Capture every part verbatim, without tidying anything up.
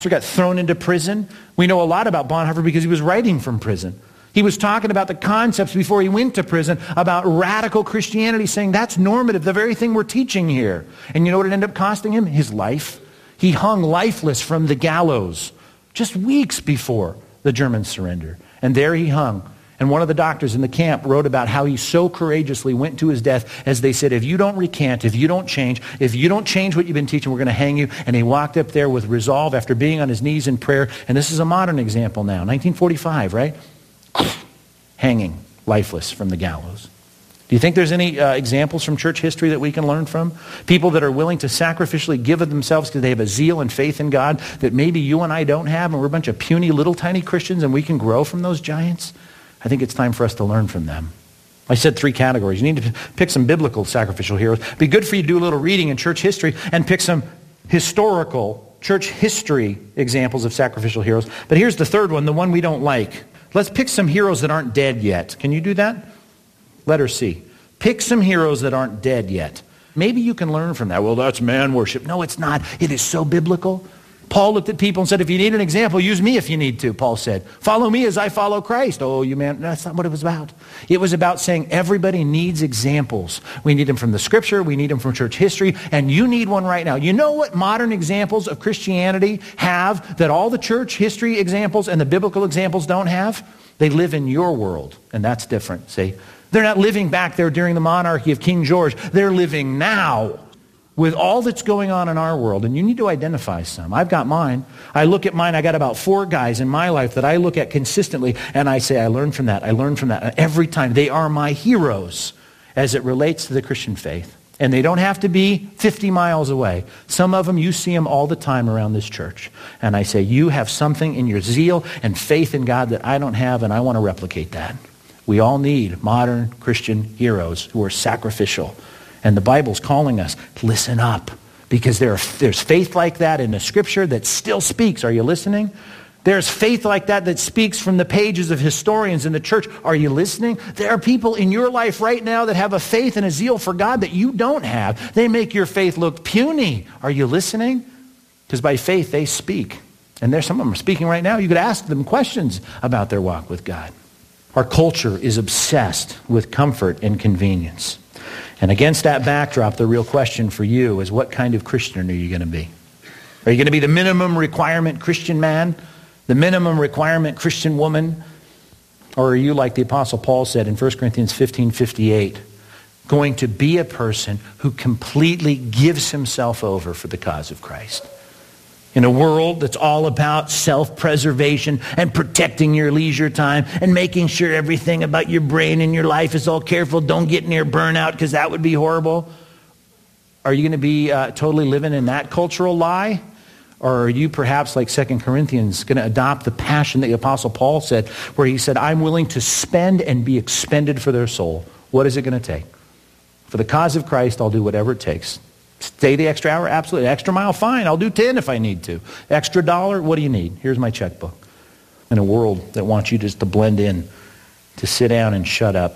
got thrown into prison. We know a lot about Bonhoeffer because he was writing from prison. He was talking about the concepts before he went to prison about radical Christianity, saying that's normative, the very thing we're teaching here. And you know what it ended up costing him? His life. He hung lifeless from the gallows just weeks before the German surrender. And there he hung. And one of the doctors in the camp wrote about how he so courageously went to his death as they said, if you don't recant, if you don't change, if you don't change what you've been teaching, we're going to hang you. And he walked up there with resolve after being on his knees in prayer. And this is a modern example now, nineteen forty-five, right? Hanging, lifeless from the gallows. Do you think there's any uh, examples from church history that we can learn from? People that are willing to sacrificially give of themselves because they have a zeal and faith in God that maybe you and I don't have, and we're a bunch of puny little tiny Christians and we can grow from those giants? I think it's time for us to learn from them. I said three categories. You need to pick some biblical sacrificial heroes. It'd be good for you to do a little reading in church history and pick some historical church history examples of sacrificial heroes. But here's the third one, the one we don't like. Let's pick some heroes that aren't dead yet. Can you do that? Letter C. Pick some heroes that aren't dead yet. Maybe you can learn from that. Well, that's man worship. No, it's not. It is so biblical. Paul looked at people and said, if you need an example, use me if you need to, Paul said. Follow me as I follow Christ. Oh, you man, that's not what it was about. It was about saying everybody needs examples. We need them from the scripture. We need them from church history. And you need one right now. You know what modern examples of Christianity have that all the church history examples and the biblical examples don't have? They live in your world, and that's different, see? They're not living back there during the monarchy of King George. They're living now with all that's going on in our world. And you need to identify some. I've got mine. I look at mine. I got about four guys in my life that I look at consistently, and I say, I learned from that. I learned from that. And every time. They are my heroes as it relates to the Christian faith. And they don't have to be fifty miles away. Some of them, you see them all the time around this church. And I say, you have something in your zeal and faith in God that I don't have, and I want to replicate that. We all need modern Christian heroes who are sacrificial. And the Bible's calling us to listen up, because there are, there's faith like that in the scripture that still speaks. Are you listening? There's faith like that that speaks from the pages of historians in the church. Are you listening? There are people in your life right now that have a faith and a zeal for God that you don't have. They make your faith look puny. Are you listening? Because by faith they speak. And there's some of them are speaking right now. You could ask them questions about their walk with God. Our culture is obsessed with comfort and convenience. And against that backdrop, the real question for you is, what kind of Christian are you going to be? Are you going to be the minimum requirement Christian man? The minimum requirement Christian woman? Or are you, like the Apostle Paul said in First Corinthians fifteen fifty-eight, going to be a person who completely gives himself over for the cause of Christ? In a world that's all about self-preservation and protecting your leisure time and making sure everything about your brain and your life is all careful. Don't get near burnout because that would be horrible. Are you going to be uh, totally living in that cultural lie? Or are you perhaps, like Second Corinthians, going to adopt the passion that the Apostle Paul said, where he said, I'm willing to spend and be expended for their soul. What is it going to take? For the cause of Christ, I'll do whatever it takes. Stay the extra hour? Absolutely. Extra mile? Fine. I'll do ten if I need to. Extra dollar? What do you need? Here's my checkbook. In a world that wants you just to blend in, to sit down and shut up,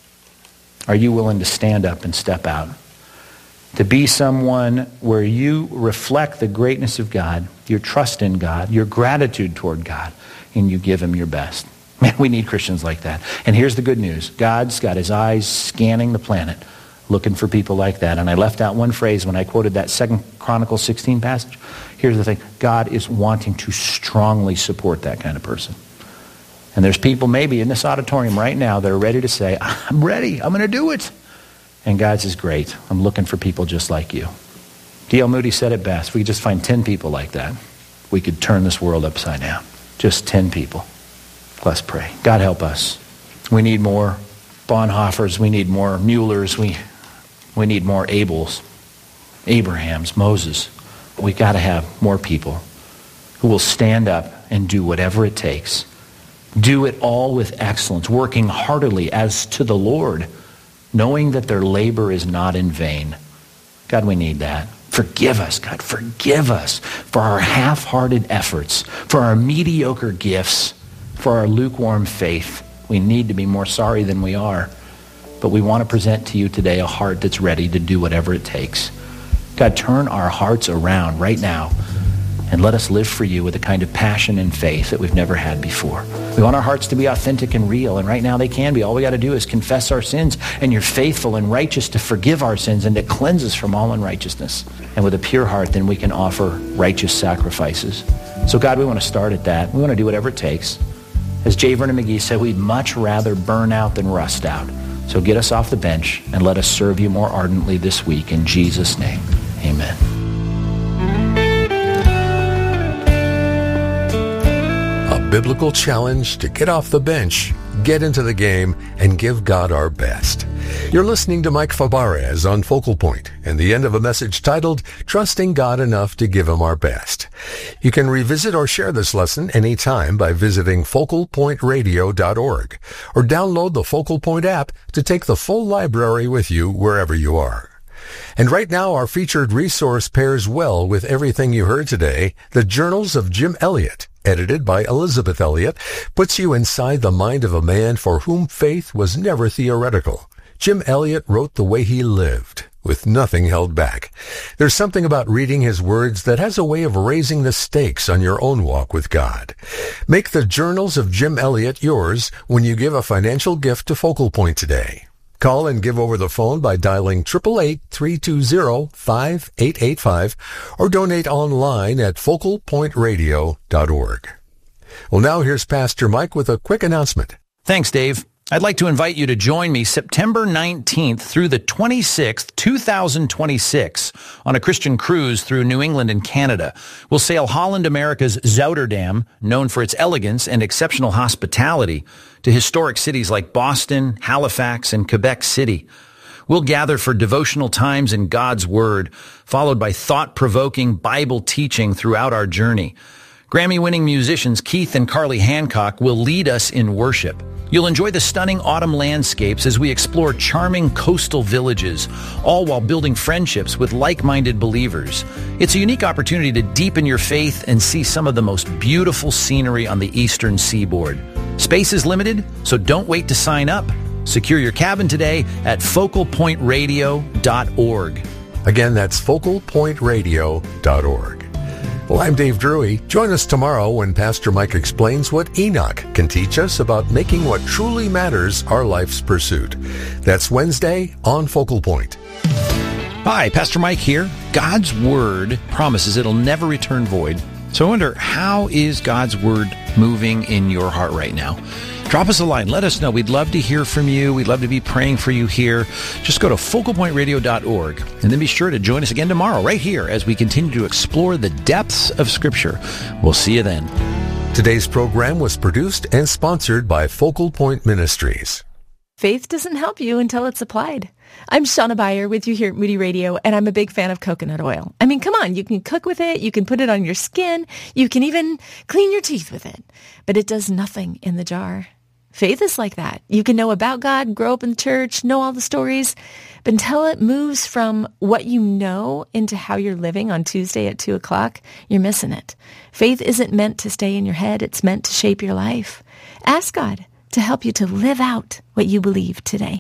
are you willing to stand up and step out? To be someone where you reflect the greatness of God, your trust in God, your gratitude toward God, and you give him your best. Man, we need Christians like that. And here's the good news. God's got his eyes scanning the planet, looking for people like that. And I left out one phrase when I quoted that Second Chronicles sixteen passage. Here's the thing. God is wanting to strongly support that kind of person. And there's people maybe in this auditorium right now that are ready to say, I'm ready. I'm going to do it. And God says, great. I'm looking for people just like you. D L Moody said it best. If we could just find ten people like that, we could turn this world upside down. Just ten people. Let's pray. God help us. We need more Bonhoeffers. We need more Muellers. We We need more Abels, Abrahams, Moses. We've got to have more people who will stand up and do whatever it takes. Do it all with excellence, working heartily as to the Lord, knowing that their labor is not in vain. God, we need that. Forgive us, God. Forgive us for our half-hearted efforts, for our mediocre gifts, for our lukewarm faith. We need to be more sorry than we are. But we want to present to you today a heart that's ready to do whatever it takes. God, turn our hearts around right now And let us live for you with a kind of passion and faith that we've never had before. We want our hearts to be authentic and real, and right now they can be. All we got to do is confess our sins, and you're faithful and righteous to forgive our sins and to cleanse us from all unrighteousness. And with a pure heart, then we can offer righteous sacrifices. So God, we want to start at that. We want to do whatever it takes. As J. Vernon McGee said, we'd much rather burn out than rust out. So get us off the bench and let us serve you more ardently this week. In Jesus' name, amen. A biblical challenge to get off the bench, get into the game, and give God our best. You're listening to Mike Fabarez on Focal Point, and the end of a message titled, Trusting God Enough to Give Him Our Best. You can revisit or share this lesson anytime by visiting focal point radio dot org, or download the Focal Point app to take the full library with you wherever you are. And right now, our featured resource pairs well with everything you heard today. The Journals of Jim Elliot, edited by Elizabeth Elliot, puts you inside the mind of a man for whom faith was never theoretical. Jim Elliot wrote the way he lived, with nothing held back. There's something about reading his words that has a way of raising the stakes on your own walk with God. Make the Journals of Jim Elliot yours when you give a financial gift to Focal Point today. Call and give over the phone by dialing eight eight eight, three two zero, five eight eight five or donate online at focal point radio dot org. Well, now here's Pastor Mike with a quick announcement. Thanks, Dave. I'd like to invite you to join me September nineteenth through the twenty-sixth, two thousand twenty-six on a Christian cruise through New England and Canada. We'll sail Holland America's Zouterdam, known for its elegance and exceptional hospitality, to historic cities like Boston, Halifax, and Quebec City. We'll gather for devotional times in God's Word, followed by thought-provoking Bible teaching throughout our journey. Grammy-winning musicians Keith and Carly Hancock will lead us in worship. You'll enjoy the stunning autumn landscapes as we explore charming coastal villages, all while building friendships with like-minded believers. It's a unique opportunity to deepen your faith and see some of the most beautiful scenery on the eastern seaboard. Space is limited, so don't wait to sign up. Secure your cabin today at focal point radio dot org. Again, that's focal point radio dot org. Well, I'm Dave Drury. Join us tomorrow when Pastor Mike explains what Enoch can teach us about making what truly matters our life's pursuit. That's Wednesday on Focal Point. Hi, Pastor Mike here. God's Word promises it'll never return void. So I wonder, how is God's Word moving in your heart right now? Drop us a line. Let us know. We'd love to hear from you. We'd love to be praying for you here. Just go to focal point radio dot org and then be sure to join us again tomorrow right here as we continue to explore the depths of Scripture. We'll see you then. Today's program was produced and sponsored by Focal Point Ministries. Faith doesn't help you until it's applied. I'm Shauna Beyer with you here at Moody Radio, and I'm a big fan of coconut oil. I mean, come on, you can cook with it, you can put it on your skin, you can even clean your teeth with it, but it does nothing in the jar. Faith is like that. You can know about God, grow up in the church, know all the stories, but until it moves from what you know into how you're living on Tuesday at two o'clock, you're missing it. Faith isn't meant to stay in your head. It's meant to shape your life. Ask God to help you to live out what you believe today.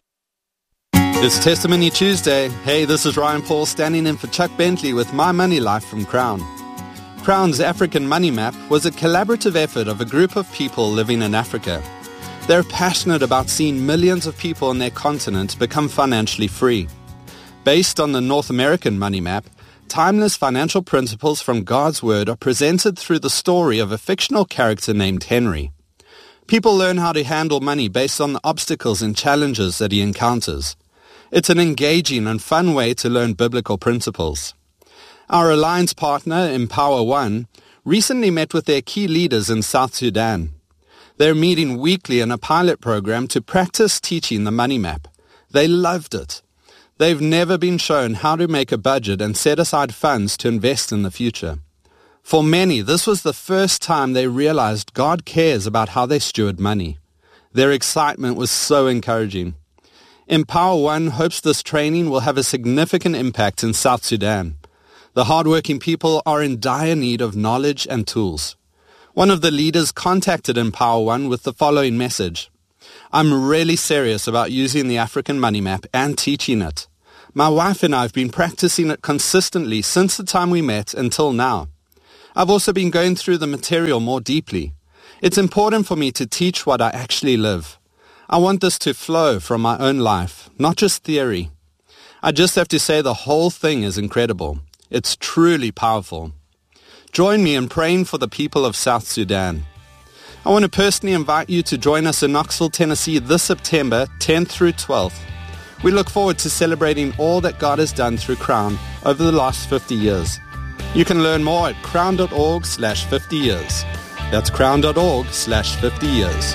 It's Testimony Tuesday. Hey, this is Ryan Paul standing in for Chuck Bentley with My Money Life from Crown. Crown's African Money Map was a collaborative effort of a group of people living in Africa. They're passionate about seeing millions of people on their continent become financially free. Based on the North American Money Map, timeless financial principles from God's Word are presented through the story of a fictional character named Henry. People learn how to handle money based on the obstacles and challenges that he encounters. It's an engaging and fun way to learn biblical principles. Our alliance partner, Empower One, recently met with their key leaders in South Sudan. They're meeting weekly in a pilot program to practice teaching the money map. They loved it. They've never been shown how to make a budget and set aside funds to invest in the future. For many, this was the first time they realized God cares about how they steward money. Their excitement was so encouraging. Empower One hopes this training will have a significant impact in South Sudan. The hardworking people are in dire need of knowledge and tools. One of the leaders contacted Empower One with the following message. I'm really serious about using the African Money Map and teaching it. My wife and I have been practicing it consistently since the time we met until now. I've also been going through the material more deeply. It's important for me to teach what I actually live. I want this to flow from my own life, not just theory. I just have to say the whole thing is incredible. It's truly powerful. Join me in praying for the people of South Sudan. I want to personally invite you to join us in Knoxville, Tennessee this September tenth through twelfth. We look forward to celebrating all that God has done through Crown over the last fifty years. You can learn more at crown.org slash 50 years. That's crown.org slash 50 years.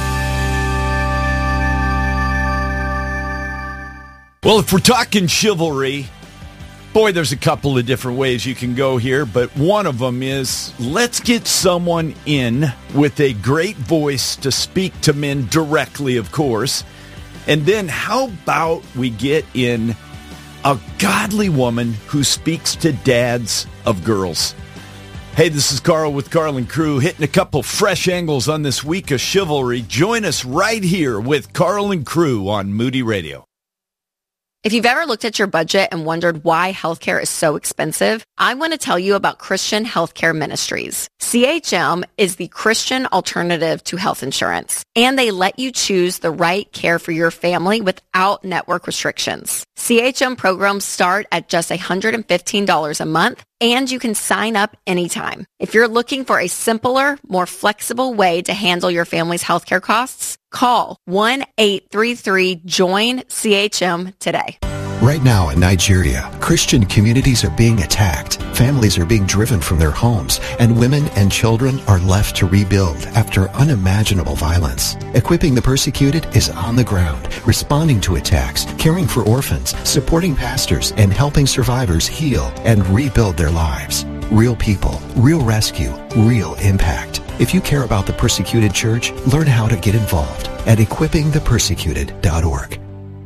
Well, if we're talking chivalry, boy, there's a couple of different ways you can go here, but one of them is let's get someone in with a great voice to speak to men directly, of course. And then how about we get in a godly woman who speaks to dads of girls? Hey, this is Carl with Carl and Crew, hitting a couple fresh angles on this week of chivalry. Join us right here with Carl and Crew on Moody Radio. If you've ever looked at your budget and wondered why healthcare is so expensive, I want to tell you about Christian Healthcare Ministries. C H M is the Christian alternative to health insurance, and they let you choose the right care for your family without network restrictions. C H M programs start at just one hundred fifteen dollars a month, and you can sign up anytime. If you're looking for a simpler, more flexible way to handle your family's healthcare costs, call one eight three three join C H M today. Right now in Nigeria, Christian communities are being attacked, families are being driven from their homes, and women and children are left to rebuild after unimaginable violence. Equipping the Persecuted is on the ground, responding to attacks, caring for orphans, supporting pastors, and helping survivors heal and rebuild their lives. Real people, real rescue, real impact. If you care about the Persecuted Church, learn how to get involved at equipping the persecuted dot org.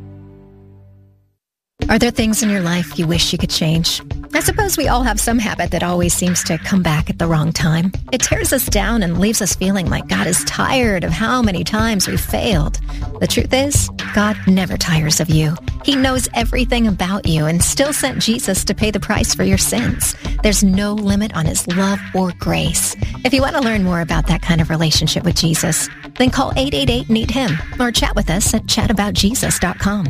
Are there things in your life you wish you could change? I suppose we all have some habit that always seems to come back at the wrong time. It tears us down and leaves us feeling like God is tired of how many times we've failed. The truth is, God never tires of you. He knows everything about you and still sent Jesus to pay the price for your sins. There's no limit on his love or grace. If you want to learn more about that kind of relationship with Jesus, then call eight eight eight, need him or chat with us at chat about jesus dot com.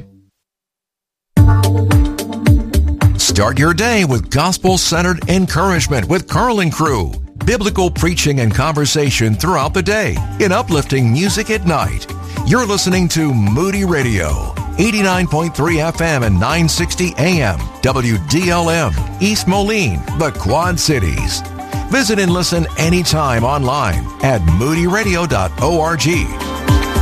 Start your day with gospel-centered encouragement with Carl and Crew. Biblical preaching and conversation throughout the day in uplifting music at night. You're listening to Moody Radio, eighty-nine point three F M and nine sixty A M, W D L M, East Moline, the Quad Cities. Visit and listen anytime online at moody radio dot org.